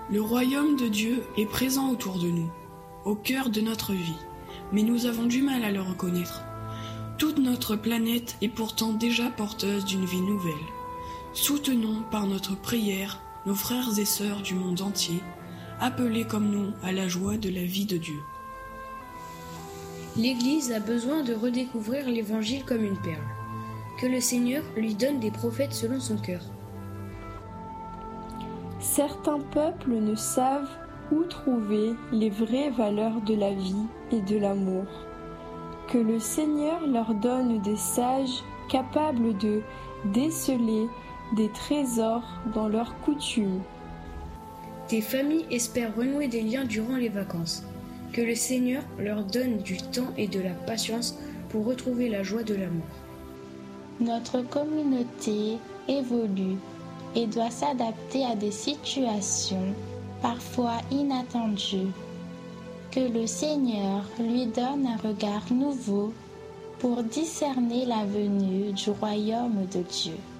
Le royaume de Dieu est présent autour de nous, au cœur de notre vie, mais nous avons du mal à le reconnaître. Toute notre planète est pourtant déjà porteuse d'une vie nouvelle. Soutenons par notre prière nos frères et sœurs du monde entier, appelés comme nous à la joie de la vie de Dieu. L'Église a besoin de redécouvrir l'Évangile comme une perle. Que le Seigneur lui donne des prophètes selon son cœur. Certains peuples ne savent où trouver les vraies valeurs de la vie et de l'amour. Que le Seigneur leur donne des sages capables de déceler des trésors dans leurs coutumes. Des familles espèrent renouer des liens durant les vacances. Que le Seigneur leur donne du temps et de la patience pour retrouver la joie de l'amour. Notre communauté évolue et doit s'adapter à des situations parfois inattendues. Que le Seigneur lui donne un regard nouveau pour discerner la venue du royaume de Dieu.